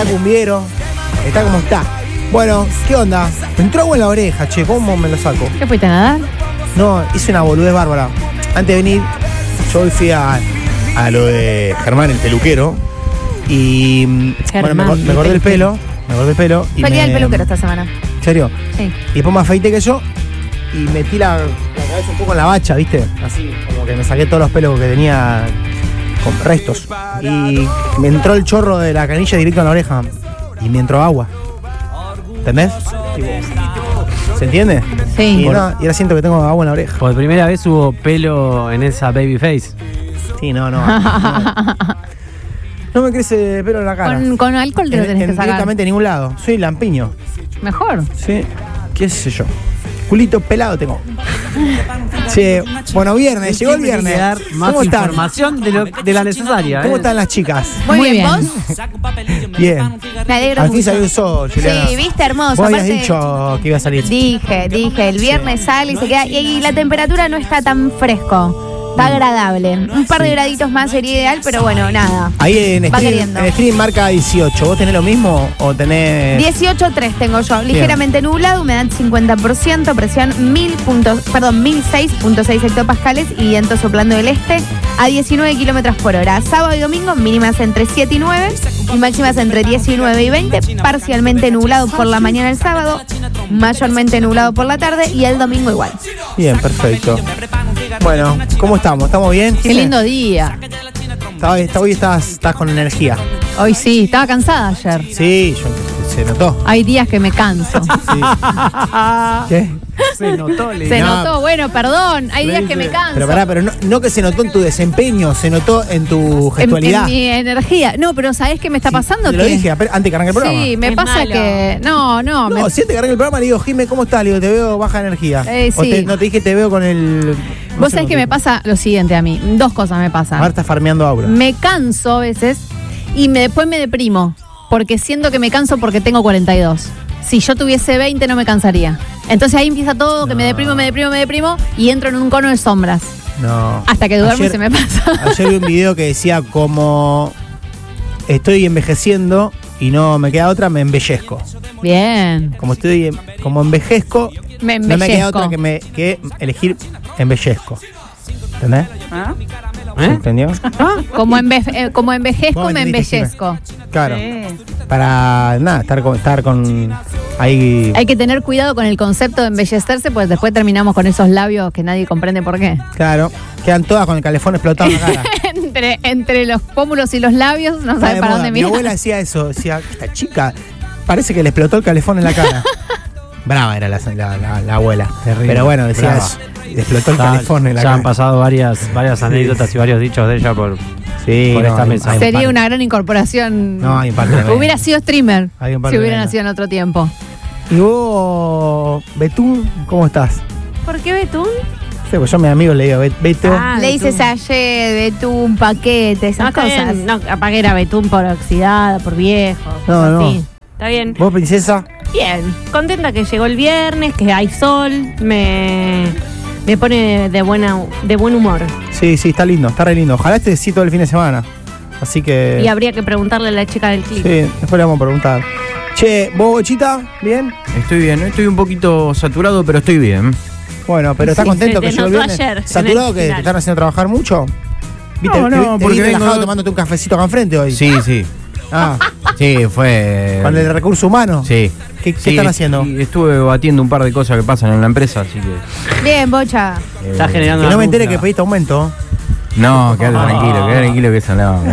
está cumbiero, está como está. Bueno, ¿qué onda? Me entró agua en la oreja, che, ¿cómo me lo saco? ¿Qué fuiste a nadar? No, hice una boludez bárbara. Antes de venir, yo hoy fui a lo de Germán, el peluquero. Y Germán, me corté el pelo. Me corté el pelo. Fue el día del peluquero esta semana. ¿En serio? Sí. Y después me afeité que yo y metí la cabeza un poco en la bacha, ¿viste? Así, como que me saqué todos los pelos que tenía con restos. Y me entró el chorro de la canilla directo en la oreja. Y me entró agua. ¿Entendés? ¿Se entiende? Sí. Y ahora siento que tengo agua en la oreja. Por primera vez hubo pelo en esa baby face. Sí, no. No me crece pelo en la cara. Con alcohol te lo tenés que sacar. Directamente en ningún lado. Soy lampiño. Mejor. Sí. ¿Qué sé yo? Culito pelado tengo. Sí. Bueno, viernes. Llegó el viernes. Dar más ¿Cómo están? información de la necesaria. ¿Cómo están las chicas? Muy bien. ¿Vos? Bien. Me alegro Al fin mucho. salió el sol, Juliana. Sí, viste, hermoso. Vos habías Aparte, dicho que iba a salir. Dije, el viernes sale y se queda. Y la temperatura no está tan fresco. Está agradable. Un par de graditos más sería ideal, pero bueno, nada. Ahí en Va stream, queriendo. en stream marca 18. ¿Vos tenés lo mismo o tenés...? 18.3 tengo yo. Ligeramente nublado, humedad 50%, presión 1006.6 hectopascales y viento soplando del este a 19 kilómetros por hora. Sábado y domingo, mínimas entre 7 y 9 y máximas entre 19 y 20. Parcialmente nublado por la mañana el sábado, mayormente nublado por la tarde y el domingo igual. Bien, perfecto. Bueno, ¿cómo estamos? ¿Estamos bien? Qué lindo día. Hoy estás con energía. Hoy sí, estaba cansada ayer. Sí, se notó. Hay días que me canso. Sí. ¿Qué? Se notó, Se notó, bueno, perdón. Hay días que me canso. Pero pará, no que se notó en tu desempeño, se notó en tu gestualidad. En mi energía. No, pero ¿sabés qué me está pasando? Te lo dije antes que arranque el programa. Sí, me Es pasa malo. que. No. No, si antes que arranque el programa le digo, Jimé, ¿cómo estás? Le digo, te veo baja energía. Sí. No te dije, te veo con el... Vos sabés que me pasa lo siguiente a mí. Dos cosas me pasan. Ahora estás farmeando aura. Me canso a veces y después me deprimo. Porque siento que me canso porque tengo 42. Si yo tuviese 20 no me cansaría. Entonces ahí empieza todo, que me deprimo y entro en un cono de sombras. No. Hasta que duermo y se me pasa. Ayer vi un video que decía como estoy envejeciendo y no me queda otra, me embellezco. Bien. Como envejezco, Me no me queda embellezco. otra que elegir embellezco. ¿Entendés? ¿Se ¿Eh? entendió? Como envejezco, Vos me me entendiste, embellezco. Claro. Para nada, estar con ahí. Hay que tener cuidado con el concepto de embellecerse, pues después terminamos con esos labios que nadie comprende por qué. Claro. Quedan todas con el calefón explotado en la cara. entre los pómulos y los labios, no Está sabes de para moda. dónde Mi mirar. abuela decía eso, decía, esta chica parece que le explotó el calefón en la cara. Brava era la abuela. Terrible. Pero bueno, decía Brava. eso. Le explotó el calefón en la Ya cara. han pasado varias anécdotas y varios dichos de ella por esta mesa. hay un Sería par. una gran incorporación. No, hay un par de- Hubiera sido streamer Hay un par si de hubiera venas. nacido en otro tiempo. ¿Y vos, Betún, cómo estás? ¿Por qué Betún? Sí, pues yo a mis amigos le digo, Beto. Ah, Le dices Betún. ayer, Betún, paquete, No, esas está cosas. bien. No, apague era Betún por oxidada, por viejo. No, cosas no. así. Está bien. ¿Vos, princesa? Bien. Contenta que llegó el viernes, que hay sol. Me pone de buen humor. Sí, está lindo, está re lindo. Ojalá esté sí todo el fin de semana. Así que. Y habría que preguntarle a la chica del clip. Sí, después le vamos a preguntar. Che, ¿vos, Bochita? ¿Bien? Estoy bien, estoy un poquito saturado, pero estoy bien. Bueno, pero ¿estás Sí, contento se que te llegó el notó viernes? ayer, en ¿Saturado el que te final. están haciendo trabajar mucho? ¿Viste, No, te porque vi vengo- relajado tomándote un cafecito acá enfrente hoy? Sí, sí. Ah, Sí, fue. con el recurso humano. Sí. ¿Qué Sí, están haciendo? y estuve batiendo un par de cosas que pasan en la empresa, así que. Bien, Bocha. Está generando Que no una me entere dupla. que pediste aumento. No, quédate tranquilo que eso no.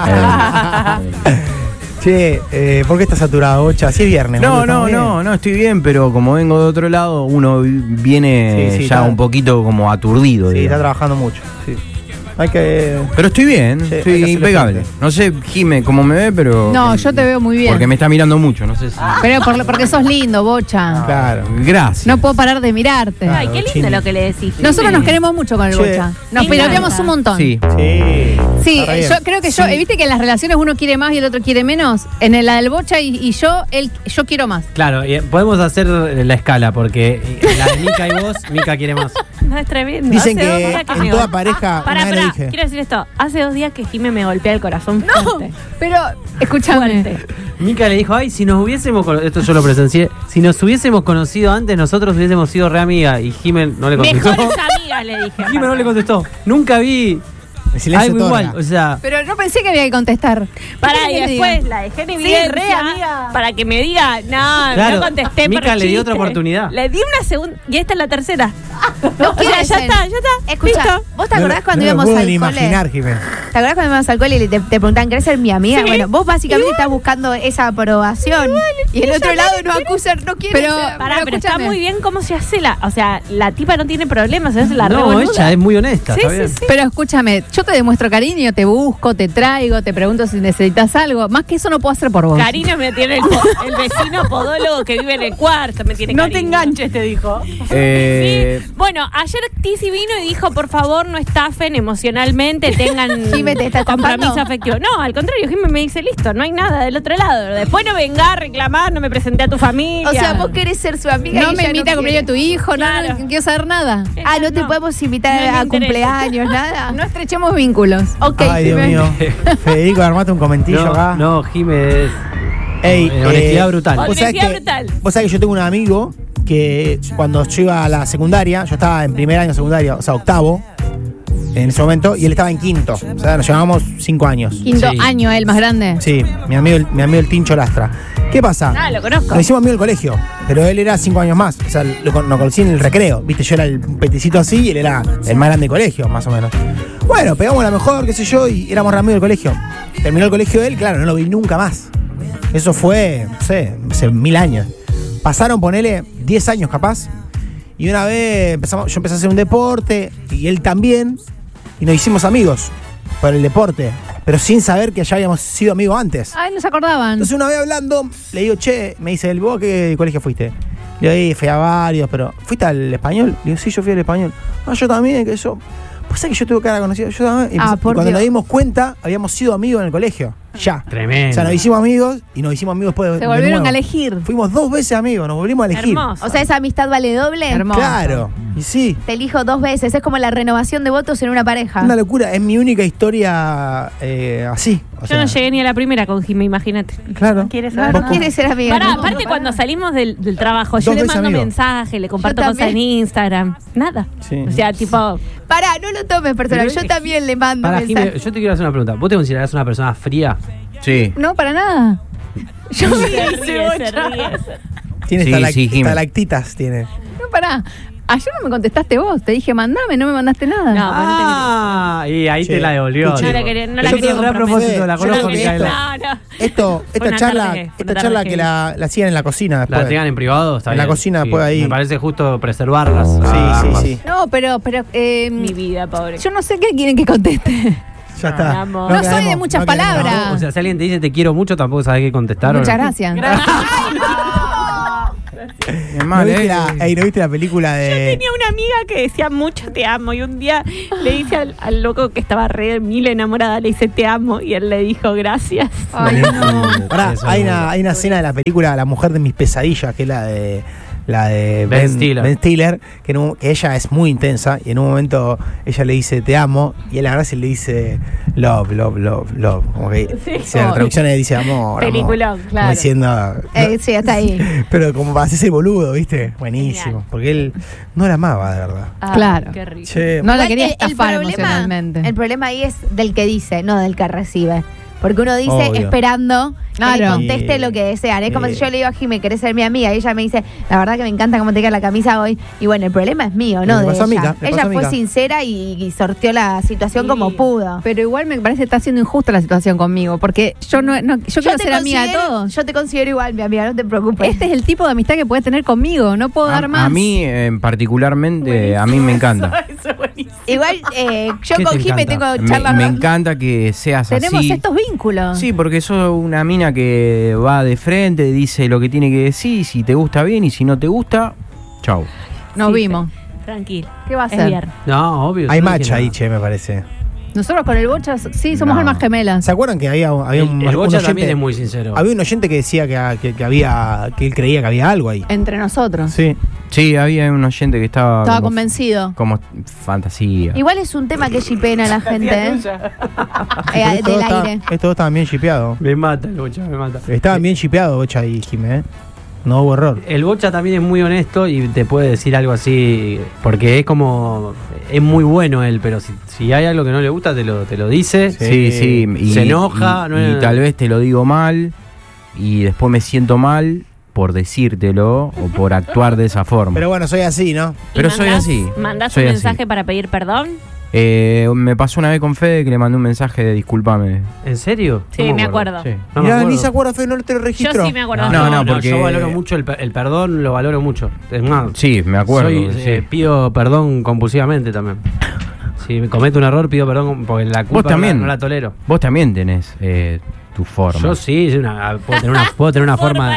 Che, ¿por qué estás saturado, Bocha? Si es viernes. boludo, estamos bien. No, estoy bien, pero como vengo de otro lado, uno viene Sí, ya está- un poquito como aturdido. Sí, está digamos. trabajando mucho. Sí. Hay que. Pero estoy bien, Sí, hay que estoy hacerle impecable. frente. No sé, Jime, cómo me ve, pero. No, yo te veo muy bien. Porque me está mirando mucho, no sé si. Pero porque sos lindo, Bocha. Claro. Gracias. No puedo parar de mirarte. Ay, qué lindo Chini. lo que le decís. Nosotros nos queremos mucho con el Che. Bocha. Nos Me piloteamos encanta. un montón. Sí. Sí. Sí, Está re bien. yo creo que viste que en las relaciones uno quiere más y el otro quiere menos. En la del Bocha y yo quiero más. Claro, podemos hacer la escala, porque la de Mica y vos, Mica quiere más. No, es tremendo. Dicen Hace 2 que días en me toda gol- pareja, Pará, una vez le dije. quiero decir esto. Hace 2 días que Jimé me golpea el corazón fuerte. Pero, escúchame. Fuerte. Mica le dijo, ay, si nos hubiésemos esto yo lo presencié, si nos hubiésemos conocido antes, nosotros hubiésemos sido re amigas. Y Jimé no le contestó. Mejores amigas, le dije. Jimé no le contestó. Nunca vi El silencio algo otorga. igual. O sea, Pero no pensé que había que contestar. Pará, ¿Qué y querés que después diga? la dejé en Sí, evidencia re amiga. para que me diga, no, Claro, no contesté Mica por le dio otra chiste. oportunidad. Le di una segunda y esta es la tercera. No O sea, quiere ya ser. está, ya está. Escucha, Listo. ¿vos te acordás cuando íbamos no al puedo ni cole? imaginar, Jiménez. ¿Te acordás cuando íbamos al cole y te preguntaban, ¿querés ser mi amiga? Sí. Bueno, vos básicamente estás buscando esa aprobación. Y el otro lado no acusa, no quiere Pero- ser. Pará, pero está escúchame. muy bien cómo se hace la. O sea, la tipa no tiene problemas, se hace la no, revoluda. ella es muy honesta. Sí, está sí, bien. sí. Pero escúchame, yo te demuestro cariño, te busco, te traigo, te pregunto si necesitas algo. Más que eso no puedo hacer por vos. Cariño me tiene el vecino podólogo que vive en el cuarto, me tiene No cariño. te enganches, te dijo. Sí. Bueno, ayer Tizi vino y dijo, por favor, no estafen emocionalmente, tengan Jimé, ¿te está compromiso estafando? afectivo. No, al contrario, Jimé me dice, listo, no hay nada del otro lado. Después no venga a reclamar, no me presenté a tu familia. O sea, vos querés ser su amiga No y me ella invita a cumpleaños quiere. de tu hijo, Claro. no quiero saber nada. Ah, no te No. podemos invitar No me a interesa. cumpleaños, nada. No estrechemos vínculos. Ok, Ay, Dios Jimé. mío. Federico, armate un comentillo acá. No, Jimé es Ey, honestidad brutal. Vos sabés Honestidad que- brutal. Vos sabés que yo tengo un amigo que cuando yo iba a la secundaria, yo estaba en primer año de secundaria, o sea, octavo, en ese momento, y él estaba en quinto. O sea, nos llevábamos 5 años. Quinto Sí. año, el más grande. Sí, mi amigo el Tincho Lastra. ¿Qué pasa? Ah, lo conozco. Nos hicimos amigos del colegio, pero él era 5 años más. O sea, lo conocí en el recreo. Viste, yo era el peticito así y él era el más grande del colegio, más o menos. Bueno, pegamos la mejor, qué sé yo, y éramos re amigos del colegio. Terminó el colegio de él, claro, no lo vi nunca más. Eso fue, no sé, hace 1000 años. Pasaron, ponele, 10 años capaz. Y una vez yo empecé a hacer un deporte, y él también, y nos hicimos amigos por el deporte, pero sin saber que ya habíamos sido amigos antes. Ay, no se acordaban. Entonces una vez hablando, le digo, che, me dice, ¿vos qué colegio fuiste? Le digo, fui a varios, pero ¿fuiste al español? Le digo, sí, yo fui al español. Ah, yo también, que eso. Pues sabés que yo tuve cara conocida, yo también. Y por cuando Dios. nos dimos cuenta, habíamos sido amigos en el colegio. Ya. Tremendo. O sea, nos hicimos amigos y nos hicimos amigos después de Se volvieron nuevo. a elegir. Fuimos 2 veces amigos, nos volvimos a elegir. Hermoso. O sea, esa amistad vale doble. Hermoso. Claro. Y sí. Te elijo 2 veces. Es como la renovación de votos en una pareja. Una locura. Es mi única historia así. O Yo sea, no llegué ni a la primera con Jimé, imagínate. Claro. ¿Quieres No, saber? no quiere ser amiga. Pará, No, aparte no, cuando salimos del trabajo, yo Dos le veces mando amigo. mensajes, le comparto Yo cosas en también. Instagram. Nada. Sí. O sea, tipo, Pará, no lo tomes personal. Pero Yo también le mando Para Jimé, mensajes. yo te quiero hacer una pregunta. ¿Vos te considerás una persona fría? Sí. No, para nada. se ríe, se ríe. Tiene Sí, sí, Jimé. estalactitas, tiene. No, pará. Ayer no me contestaste vos. Te dije, mandame, no me mandaste nada. No. Ah, y ahí Che, te la devolvió. escuche. No la digo. quería, no Yo la quería creo que a propósito, la Yo creo conozco, que Micaela. No, no. Esta una charla, tarde, esta una charla tarde que la sigan en la cocina después. La tengan en privado, está En la bien. cocina, después ahí. Me parece justo preservarlas. Sí. No, pero Mi vida, pobre. yo no sé qué quieren que conteste. Ya está. mi amor. No soy de muchas palabras. O sea, si alguien te dice te quiero mucho, tampoco sabes qué contestar. Muchas ¿o no? gracias. Es ¿No mal, viste, ¿no viste la película de.? Tenía una amiga que decía mucho te amo y un día le dice al loco que estaba re mil enamorada, le dice te amo y él le dijo gracias. Ay, no. Pará, Eso hay es una, muy hay una escena de la película La mujer de mis pesadillas, que es la de Ben Stiller. Ben Stiller, que ella es muy intensa y en un momento ella le dice te amo y él abraza y le dice love, love, love, love. Como que Sí. la traducción dice amor. Peliculón, amor. Como claro. diciendo. Sí, hasta ahí. Pero como para hacerse boludo, ¿viste? Buenísimo. Genial. Porque él no la amaba, de verdad. Ah, Claro. Qué rico. Che, No la Igual quería el estafar problema- emocionalmente. El problema ahí es del que dice, no del que recibe. Porque uno dice Obvio. esperando que le Claro. conteste lo que desean. Es como Sí. si yo le digo a Jimé, ¿querés ser mi amiga? Y ella me dice, la verdad que me encanta cómo te queda la camisa hoy. Y bueno, el problema es mío, no Le de pasó a ella. Mica, le Ella pasó a fue Mica. sincera y sorteó la situación Sí. como pudo. Pero igual me parece que está siendo injusta la situación conmigo, porque yo yo quiero te ser amiga de considero- todos. Yo te considero igual, mi amiga, no te preocupes. Este es el tipo de amistad que puedes tener conmigo, no puedo dar más. A mí, particularmente, a mí me encanta. Eso es buenísimo. Igual yo ¿Qué con te Jimé encanta? tengo charlas. Me encanta que seas Tenemos así. estos vínculos. Sí, porque sos una mina que va de frente, dice lo que tiene que decir, si te gusta bien y si no te gusta, chau. Nos Sí, vimos. Tranquilo. ¿Qué va a Es ser? viernes. No, obvio. hay yo no match dije ahí, nada. che, me parece. Nosotros con el Bocha, sí, somos No. almas gemelas. ¿Se acuerdan que había un El Bocha oyente- también es muy sincero. Había un oyente que decía que había que él creía que había algo ahí. Entre nosotros. Sí. Sí, había un oyente que estaba como, convencido. como fantasía. Igual es un tema que shipen a la gente, del aire. Estos estaban bien shipeados. Me mata el Bocha, me mata. Estaban bien shipeados, Bocha y Jimé. No hubo error. El Bocha también es muy honesto y te puede decir algo así, porque es como, es muy bueno él, pero si hay algo que no le gusta, te lo dice. Sí. Se enoja. Y tal vez te lo digo mal y después me siento mal por decírtelo o por actuar de esa forma. Pero bueno, soy así, ¿no? Pero soy así. ¿Mandás soy un así. mensaje para pedir perdón? Me pasó una vez con Fede que le mandé un mensaje de discúlpame. ¿En serio? Sí, No me acuerdo. Sí. No me Mirá, acuerdo. ni se acuerda, Fede, no te lo registro. Yo sí me acuerdo. No, porque- yo valoro mucho el perdón, lo valoro mucho. Es más, Sí, me acuerdo. sí. pido perdón compulsivamente también. Si cometo un error, pido perdón porque la culpa Vos también. no la tolero. Vos también tenés tu forma. Yo sí, puedo tener una forma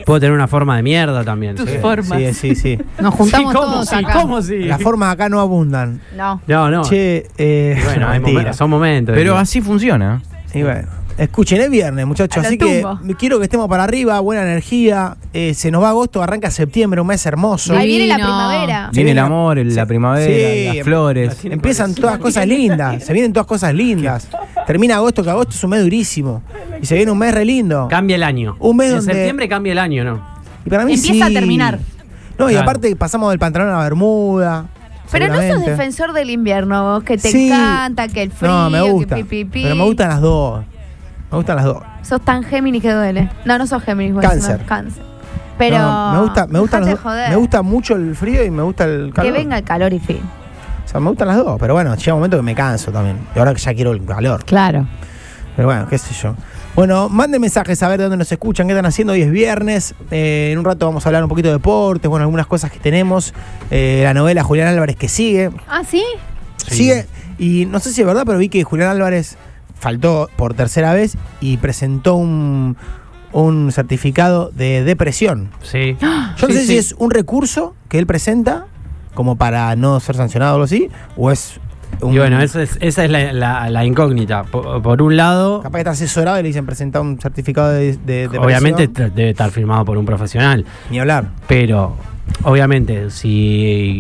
de mierda también. Tus sí. formas. Sí. Nos juntamos Sí, ¿cómo todos sí? acá. ¿Cómo sí? Las formas acá no abundan. No. No. Che, Bueno, hay mentira. son momentos. Pero así funciona. Y bueno, escuchen, es viernes, muchachos, A lo así que tumbo. quiero que estemos para arriba, buena energía. Se nos va agosto, arranca septiembre, un mes hermoso. Ahí viene la Divino. primavera. Viene el viene- amor, la primavera, Sí, las flores. Empiezan todas cosas lindas, se vienen todas cosas lindas. Termina agosto, que agosto es un mes durísimo. Y se viene un mes re lindo. Cambia el año. Un mes en donde- septiembre cambia el año, ¿no? Y para mí Empieza sí. a terminar. No, y Claro. aparte pasamos del pantalón a la bermuda. Pero no sos seguramente. defensor del invierno, vos, que te Sí. encanta, que el frío, No, me gusta. que pi. Pero me gustan las dos. Me gustan las dos. Sos tan Géminis que duele. No sos Géminis, vos, Cáncer. no, Cáncer. Pero No, me gustan dejate las dos. joder. Me gusta mucho el frío y me gusta el calor. que venga el calor y fin. O sea, me gustan las dos. Pero bueno, llega un momento que me canso también. Y ahora que ya quiero el calor. Claro. Pero bueno, qué sé yo. Bueno, manden mensajes a ver de dónde nos escuchan, qué están haciendo. Hoy es viernes. En un rato vamos a hablar un poquito de deportes, bueno, algunas cosas que tenemos. La novela Julián Álvarez que sigue. ¿Ah, sí? Sigue. Y no sé si es verdad, pero vi que Julián Álvarez faltó por tercera vez y presentó un certificado de depresión. Sí. Yo no sé si es un recurso que él presenta como para no ser sancionado o algo así, o es un... Y bueno, esa es la incógnita. Por un lado, Capaz que está asesorado y le dicen presentar un certificado de depresión. obviamente debe estar firmado por un profesional. Ni hablar. Pero, obviamente, si